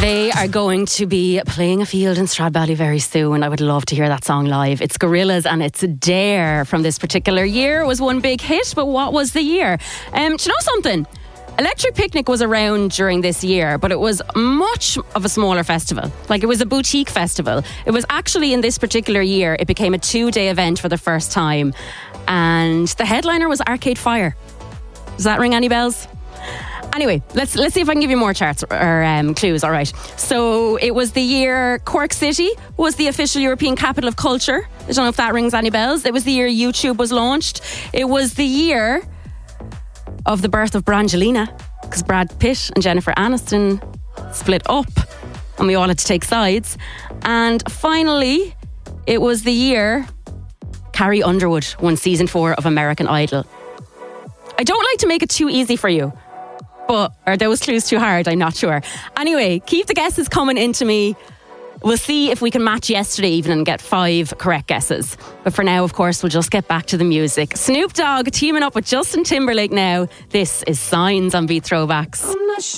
They are going to be playing a field in Stradbally very soon. I would love to hear that song live. It's Gorillaz and it's Dare from this particular year. It was one big hit, but what was the year? Do you know something? Electric Picnic was around during this year, but it was much of a smaller festival. Like, it was a boutique festival. It was actually, in this particular year, it became a 2-day event for the first time. And the headliner was Arcade Fire. Does that ring any bells? Anyway, let's see if I can give you more charts or clues. All right. So it was the year Cork City was the official European capital of culture. I don't know if that rings any bells. It was the year YouTube was launched. It was the year of the birth of Brangelina, because Brad Pitt and Jennifer Aniston split up and we all had to take sides. And finally, it was the year Carrie Underwood won season 4 of American Idol. I don't like to make it too easy for you, but are those clues too hard? I'm not sure. Anyway, keep the guesses coming into me. We'll see if we can match yesterday even and get 5 correct guesses. But for now, of course, we'll just get back to the music. Snoop Dogg teaming up with Justin Timberlake now. This is Signs on Beat Throwbacks.